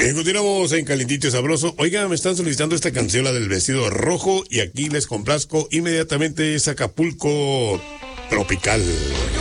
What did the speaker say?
Continuamos en Calientito y Sabroso. Oiga, me están solicitando esta canción, la del vestido rojo, y aquí les complazco inmediatamente. Es Acapulco Tropical.